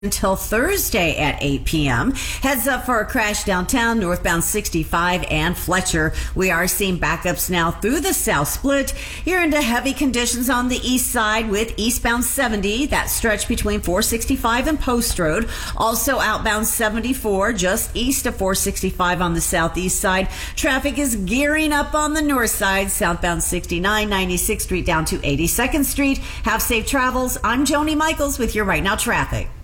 until Thursday at 8 p.m. Heads up for a crash downtown, northbound 65 and Fletcher. We are seeing backups now through the South Split. You're into heavy conditions on the east side with eastbound 70, that stretch between 465 and Post Road. Also outbound 74, just east of 465 on the southeast side. Traffic is gearing up on the north side, southbound 69, 96th Street down to 82nd Street. Have safe travels. I'm Joni Michaels with your Right Now traffic.